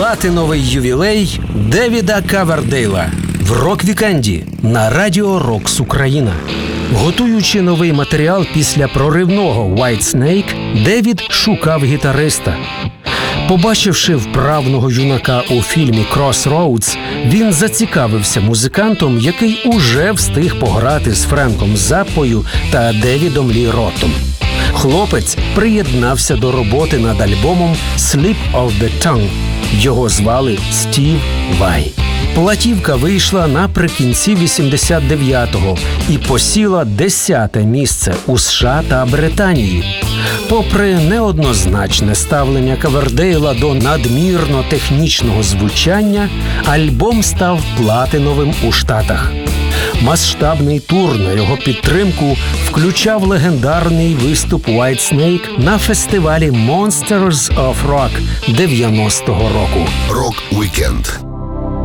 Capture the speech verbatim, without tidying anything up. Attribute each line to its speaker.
Speaker 1: Платиновий ювілей Девіда Ковердейла в рок-вікенді на Радіо Рокс Україна. Готуючи новий матеріал після проривного Whitesnake, Девід шукав гітариста. Побачивши вправного юнака у фільмі «Crossroads», він зацікавився музикантом, який уже встиг пограти з Френком Заппою та Девідом Лі Ротом. Хлопець приєднався до роботи над альбомом «Slip of the Tongue». Його звали Стів Вай. Платівка вийшла наприкінці вісімдесят дев'ятого і посіла десяте місце у США та Британії. Попри неоднозначне ставлення Ковердейла до надмірно технічного звучання, альбом став платиновим у Штатах. Масштабний тур на його підтримку включав легендарний виступ Whitesnake на фестивалі Monsters of Rock дев'яностого року.
Speaker 2: Рок-вікенд.